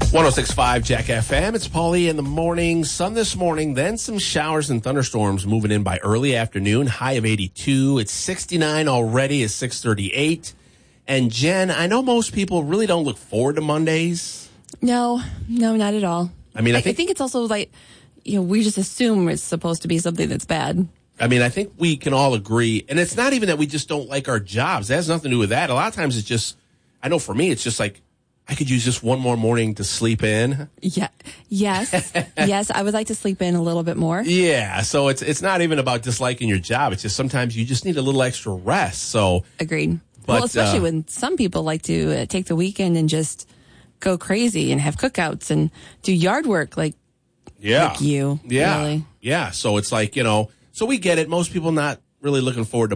106.5 Jack FM. It's Paulie in the morning. Sun this morning, then some showers and thunderstorms moving in by early afternoon. High of 82. It's 69 already. It's 6:38. And Jen, I know most people really don't look forward to Mondays. No, not at all. I mean, I think it's also like, we just assume it's supposed to be something that's bad. I mean, I think we can all agree. And it's not even that we just don't like our jobs. It has nothing to do with that. A lot of times it's just, I know for me, it's just like, I could use just one more morning to sleep in. Yeah. Yes. Yes. I would like to sleep in a little bit more. Yeah. So it's not even about disliking your job. It's just sometimes you just need a little extra rest. So agreed. But, well, especially when some people like to take the weekend and just go crazy and have cookouts and do yard work like you. Yeah. Really. Yeah. So it's like, so we get it. Most people not really looking forward to